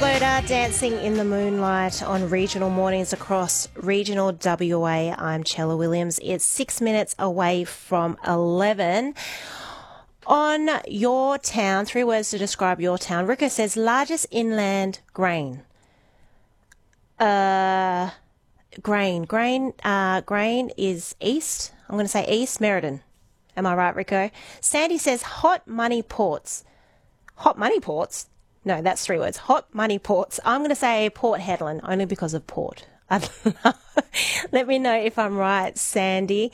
Loader dancing in the moonlight on regional mornings across regional WA. I'm Chella Williams. It's 6 minutes away from 11. On your town, 3 words to describe your town. Rico says largest inland grain. Grain is east. I'm going to say east, Merredin. Am I right, Rico? Sandy says hot money ports. Hot money ports? No, that's 3 words. Hot money ports. I'm going to say Port Hedland, only because of port. Let me know if I'm right, Sandy.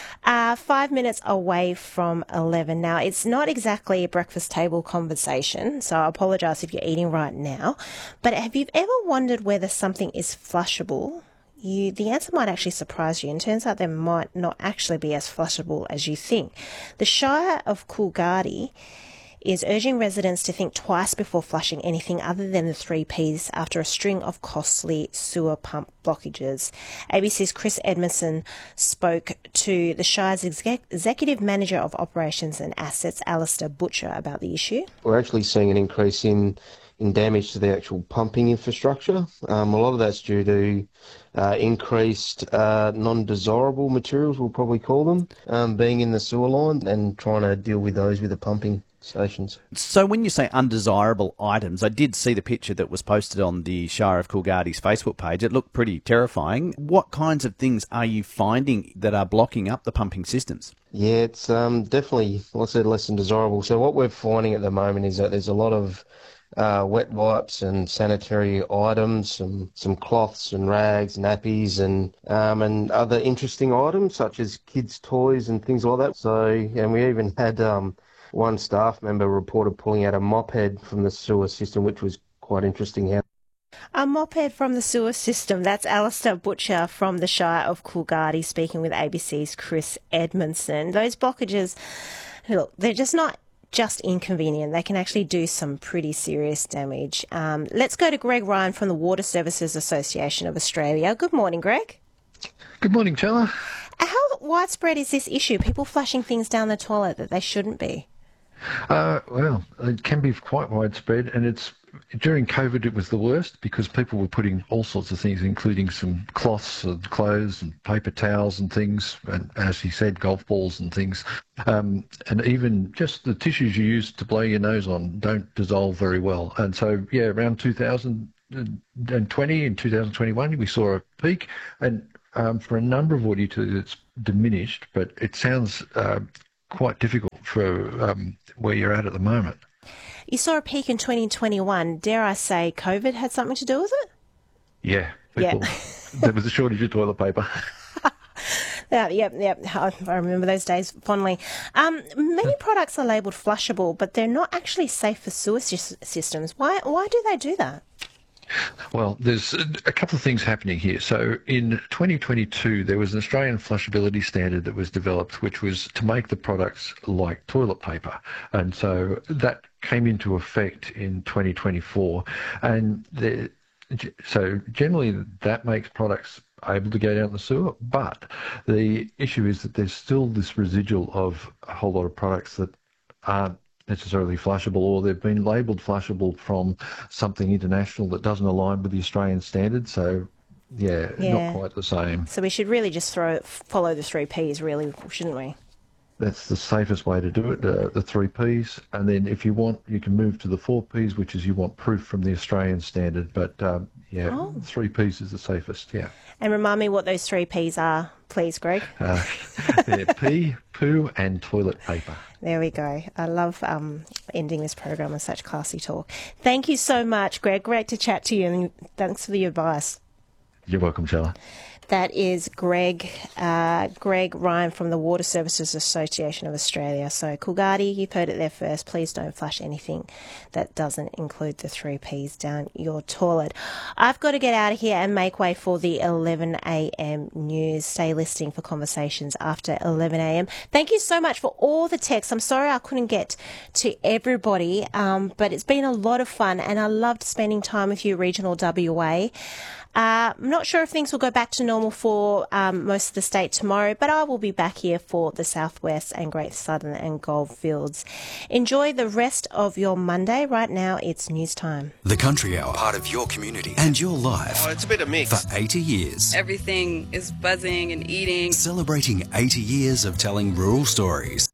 5 minutes away from 11. Now, it's not exactly a breakfast table conversation, so I apologise if you're eating right now. But have you ever wondered whether something is flushable? The answer might actually surprise you, and turns out they might not actually be as flushable as you think. The Shire of Coolgardie is urging residents to think twice before flushing anything other than the 3 Ps after a string of costly sewer pump blockages. ABC's Chris Edmondson spoke to the Shire's Executive Manager of Operations and Assets, Alistair Butcher, about the issue. We're actually seeing an increase in damage to the actual pumping infrastructure. A lot of that's due to increased non-desirable materials, we'll probably call them, being in the sewer line and trying to deal with those with the pumping stations. So when you say undesirable items, I did see the picture that was posted on the Shire of Coolgardie's Facebook page. It looked pretty terrifying. What kinds of things are you finding that are blocking up the pumping systems? Yeah, it's definitely, like I said, less than desirable. So what we're finding at the moment is that there's a lot of wet wipes and sanitary items, some cloths and rags, nappies, and other interesting items such as kids' toys and things like that. So, and we even had one staff member reported pulling out a mop head from the sewer system, which was quite interesting. A mop head from the sewer system. That's Alistair Butcher from the Shire of Coolgardie speaking with ABC's Chris Edmondson. Those blockages, look, they're just not just inconvenient. They can actually do some pretty serious damage. Let's go to Greg Ryan from the Water Services Association of Australia. Good morning, Greg. Good morning, Chella. How widespread is this issue? People flushing things down the toilet that they shouldn't be? Well, it can be quite widespread, and during COVID it was the worst because people were putting all sorts of things, including some cloths and clothes and paper towels and things, and as he said, golf balls and things, and even just the tissues you use to blow your nose on don't dissolve very well. And so, yeah, around 2020 and 2021 we saw a peak, and for a number of auditors it's diminished, but it sounds quite difficult for where you're at the moment. You saw a peak in 2021. Dare I say COVID had something to do with it? Yeah. There was a shortage of toilet paper. Yep. I remember those days fondly. Many products are labelled flushable, but they're not actually safe for sewer systems. Why do they do that? Well, there's a couple of things happening here. So in 2022, there was an Australian flushability standard that was developed, which was to make the products like toilet paper. And so that came into effect in 2024. And so generally that makes products able to go down the sewer. But the issue is that there's still this residual of a whole lot of products that aren't necessarily flushable, or they've been labelled flushable from something international that doesn't align with the Australian standard. So, yeah, not quite the same. So we should really just follow the 3 Ps, really, shouldn't we? That's the safest way to do it, the 3 Ps. And then if you want, you can move to the 4 Ps, which is you want proof from the Australian standard. But, 3 Ps is the safest, yeah. And remind me what those 3 Ps are, please, Greg. They're pee, poo and toilet paper. There we go. I love ending this program with such classy talk. Thank you so much, Greg. Great to chat to you, and thanks for the advice. You're welcome, Chella. That is Greg Ryan from the Water Services Association of Australia. So Coolgardie, you've heard it there first. Please don't flush anything that doesn't include the 3 Ps down your toilet. I've got to get out of here and make way for the 11 a.m. news. Stay listening for conversations after 11 a.m. Thank you so much for all the texts. I'm sorry I couldn't get to everybody, but it's been a lot of fun, and I loved spending time with you, Regional WA. I'm not sure if things will go back to normal normal for most of the state tomorrow, but I will be back here for the Southwest and Great Southern and Goldfields. Enjoy the rest of your Monday. Right now, it's news time. The Country Hour, part of your community and your life. Oh, it's a bit of mix. For 80 years. Everything is buzzing and eating. Celebrating 80 years of telling rural stories.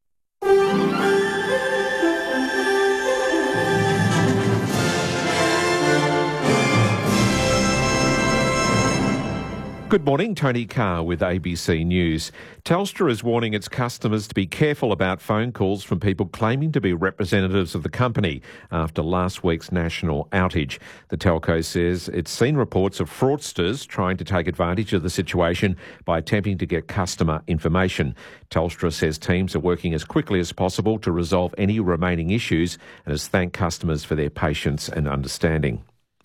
Good morning, Tony Carr with ABC News. Telstra is warning its customers to be careful about phone calls from people claiming to be representatives of the company after last week's national outage. The telco says it's seen reports of fraudsters trying to take advantage of the situation by attempting to get customer information. Telstra says teams are working as quickly as possible to resolve any remaining issues and has thanked customers for their patience and understanding.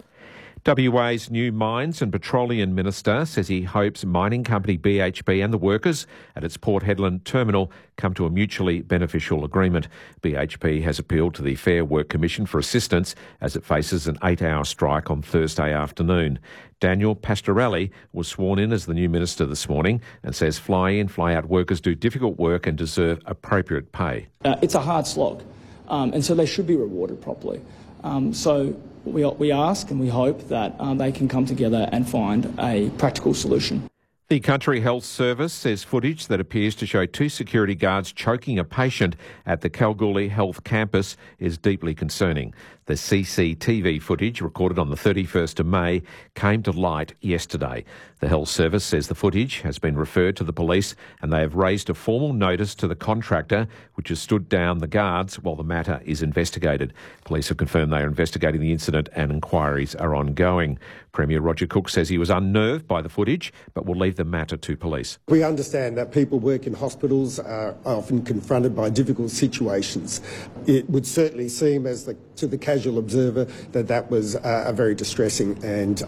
WA's new Mines and Petroleum Minister says he hopes mining company BHP and the workers at its Port Hedland terminal come to a mutually beneficial agreement. BHP has appealed to the Fair Work Commission for assistance as it faces an 8-hour strike on Thursday afternoon. Daniel Pastorelli was sworn in as the new minister this morning and says fly-in, fly-out workers do difficult work and deserve appropriate pay. It's a hard slog, and so they should be rewarded properly. So we ask and we hope that they can come together and find a practical solution. The Country Health Service says footage that appears to show 2 security guards choking a patient at the Kalgoorlie Health campus is deeply concerning. The CCTV footage recorded on the 31st of May came to light yesterday. The Health Service says the footage has been referred to the police and they have raised a formal notice to the contractor, which has stood down the guards while the matter is investigated. Police have confirmed they are investigating the incident and inquiries are ongoing. Premier Roger Cook says he was unnerved by the footage but will leave the matter to police. We understand that people work in hospitals are often confronted by difficult situations. It would certainly seem to the casual observer that was a very distressing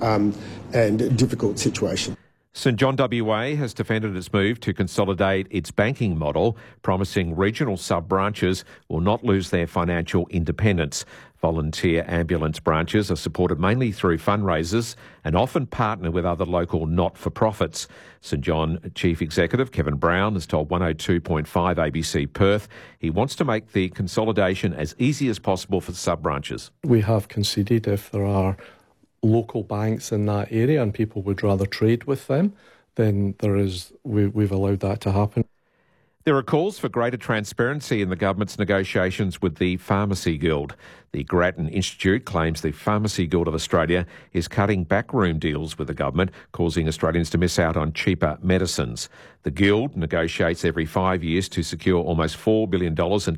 and difficult situation. St John WA has defended its move to consolidate its banking model, promising regional sub-branches will not lose their financial independence. Volunteer ambulance branches are supported mainly through fundraisers and often partner with other local not-for-profits. St John Chief Executive Kevin Brown has told 102.5 ABC Perth he wants to make the consolidation as easy as possible for sub-branches. We have conceded if there are local banks in that area and people would rather trade with them, then we've allowed that to happen. There are calls for greater transparency in the government's negotiations with the Pharmacy Guild. The Grattan Institute claims the Pharmacy Guild of Australia is cutting backroom deals with the government, causing Australians to miss out on cheaper medicines. The Guild negotiates every 5 years to secure almost $4 billion in